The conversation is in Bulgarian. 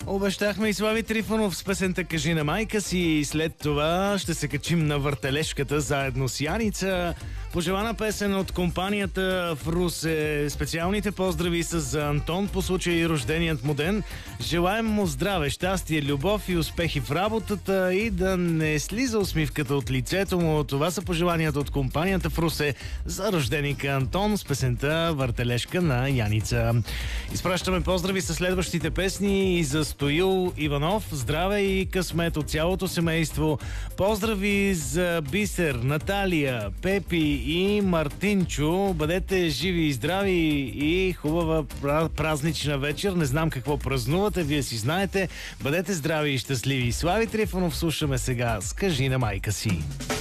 Обещахме и Слави Трифонов с песента "Кажи на майка си" и след това ще се качим на въртележката заедно с Яница. Пожелана песен от компанията в Русе. Специалните поздрави са за Антон по случай рожденият му ден. Желаем му здраве, щастие, любов и успехи в работата и да не слиза усмивката от лицето му. Това са пожеланията от компанията в Русе за рожденика Антон с песента "Въртележка" на Яница. Изпращаме поздрави със следващите песни и за Стоил Иванов. Здраве и късмет от цялото семейство. Поздрави за Бисер, Наталия, Пепи и Мартинчо. Бъдете живи и здрави и хубава празнична вечер. Не знам какво празнувате, вие си знаете. Бъдете здрави и щастливи. Слави Трифонов слушаме сега с "Кажи на майка си".